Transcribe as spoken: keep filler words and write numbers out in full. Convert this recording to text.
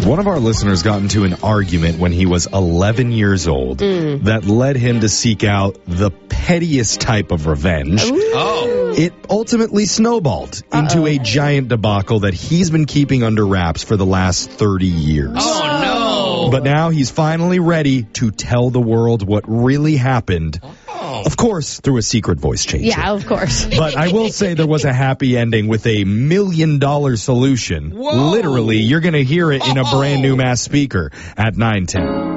One of our listeners got into an argument when he was eleven years old mm. that led him to seek out the pettiest type of revenge. Ooh. Oh. It ultimately snowballed Uh-oh. into a giant debacle that he's been keeping under wraps for the last thirty years. Oh, no. But now he's finally ready to tell the world what really happened. Oh. Of course, through a secret voice changer. Yeah, of course. But I will say there was a happy ending with a million dollar solution. Whoa. Literally, you're going to hear it in a brand new Mass speaker at nine ten.